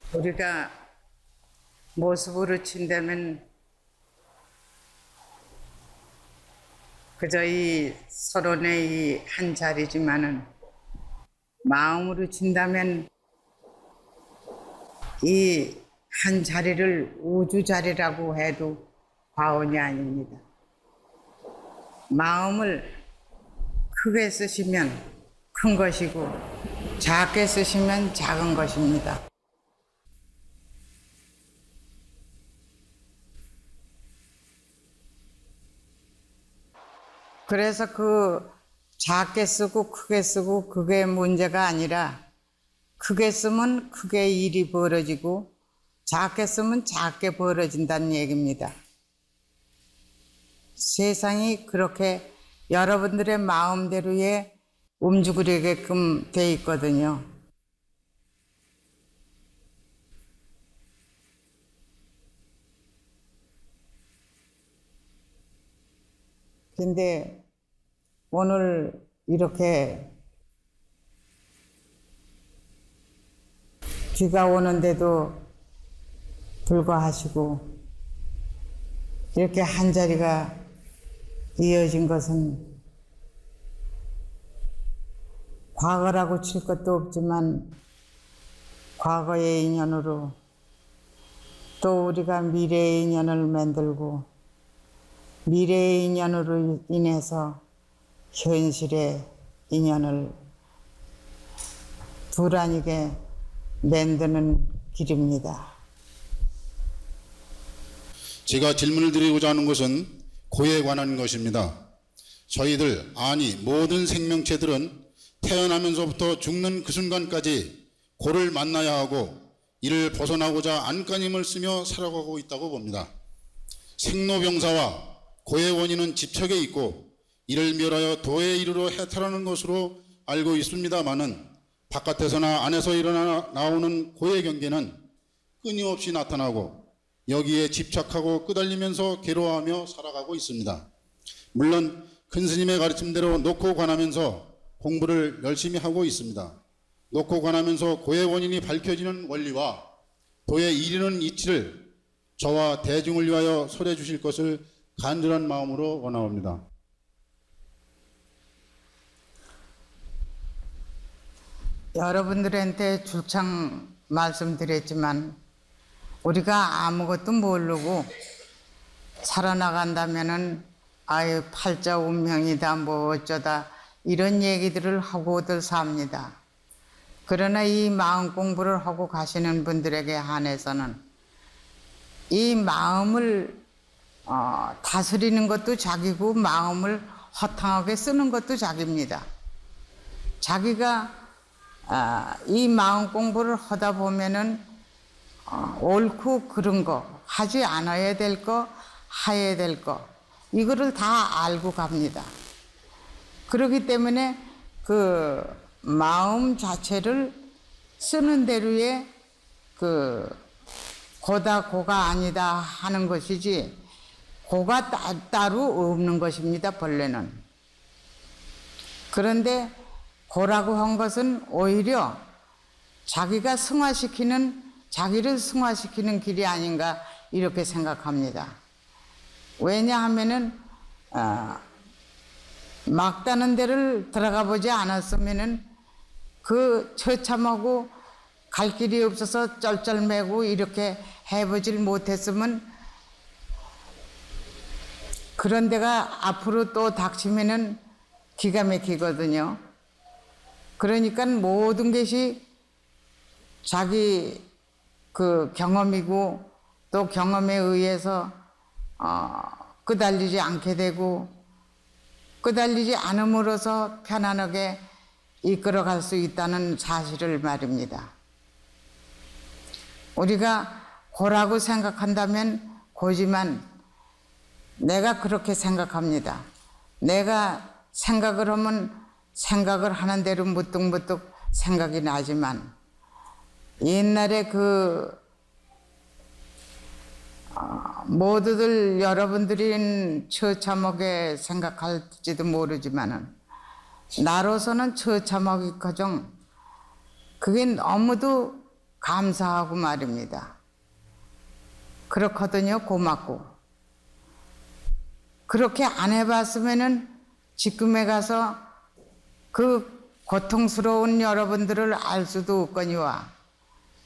우리가 모습으로 친다면 그저 이 서론의 이 한 자리지만은 마음으로 친다면 이 한 자리를 우주 자리라고 해도 과언이 아닙니다. 마음을 크게 쓰시면 큰 것이고 작게 쓰시면 작은 것입니다. 그래서 그 작게 쓰고 크게 쓰고 그게 문제가 아니라 크게 쓰면 크게 일이 벌어지고 작게 쓰면 작게 벌어진다는 얘기입니다. 세상이 그렇게 여러분들의 마음대로에 움직이게끔 돼 있거든요. 근데 오늘 이렇게 비가 오는데도 불구하시고 이렇게 한 자리가 이어진 것은 과거라고 칠 것도 없지만 과거의 인연으로 또 우리가 미래의 인연을 만들고 미래의 인연으로 인해서 현실의 인연을 불안하게 만드는 길입니다. 제가 질문을 드리고자 하는 것은 고에 관한 것입니다. 저희들, 아니 모든 생명체들은 태어나면서부터 죽는 그 순간까지 고를 만나야 하고 이를 벗어나고자 안간힘을 쓰며 살아가고 있다고 봅니다. 생로병사와 고의 원인은 집착에 있고 이를 멸하여 도에 이르러 해탈하는 것으로 알고 있습니다마는 바깥에서나 안에서 나오는 고의 경계는 끊임없이 나타나고 여기에 집착하고 끄달리면서 괴로워하며 살아가고 있습니다. 물론 큰 스님의 가르침대로 놓고 관하면서 공부를 열심히 하고 있습니다. 놓고 관하면서 고의 원인이 밝혀지는 원리와 도에 이르는 이치를 저와 대중을 위하여 설해 주실 것을 간절한 마음으로 원하옵니다. 여러분들한테 줄창 말씀드렸지만 우리가 아무것도 모르고 살아나간다면은 아유 팔자 운명이다 뭐 어쩌다 이런 얘기들을 하고들 삽니다. 그러나 이 마음 공부를 하고 가시는 분들에게 한해서는 이 마음을 다스리는 것도 자기고 마음을 허탕하게 쓰는 것도 자기입니다. 자기가 이 마음 공부를 하다 보면은 옳고 그른 거, 하지 않아야 될 거, 해야 될 거, 이거를 다 알고 갑니다. 그렇기 때문에 그 마음 자체를 쓰는 대로의 그 고다 고가 아니다 하는 것이지 고가 따로 없는 것입니다. 본래는. 그런데 고라고 한 것은 오히려 자기를 승화시키는 길이 아닌가 이렇게 생각합니다. 왜냐하면은 막다른 데를 들어가 보지 않았으면은 그 처참하고 갈 길이 없어서 쩔쩔매고 이렇게 해보질 못했으면 그런 데가 앞으로 또 닥치면은 기가 막히거든요. 그러니까 모든 것이 자기 그 경험이고 또 경험에 의해서 끄달리지 않게 되고 끄달리지 않음으로써 편안하게 이끌어갈 수 있다는 사실을 말입니다. 우리가 고라고 생각한다면 고지만 내가 그렇게 생각합니다. 내가 생각을 하면 생각을 하는 대로 무뚝무뚝 생각이 나지만 옛날에 모두들 여러분들이 처참하게 생각할지도 모르지만은 나로서는 처참하기커녕 그게 너무도 감사하고 말입니다. 그렇거든요. 고맙고. 그렇게 안 해봤으면은 지금에 가서 그 고통스러운 여러분들을 알 수도 없거니와